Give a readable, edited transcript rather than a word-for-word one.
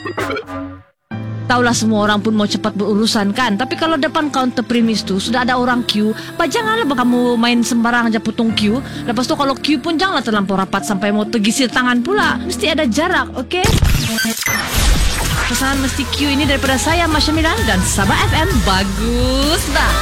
Taulah semua orang pun mau cepat berurusan kan. Tapi kalau depan counter premis tu sudah ada orang queue, janganlah kamu main sembarang aja putung queue. Lepas tu kalau queue pun janganlah terlampau rapat sampai mau tergisir tangan pula. Mesti ada jarak, okey? Pesanan mesti queue ini daripada saya, Masya Milan dan Sabah FM. Bagus dah.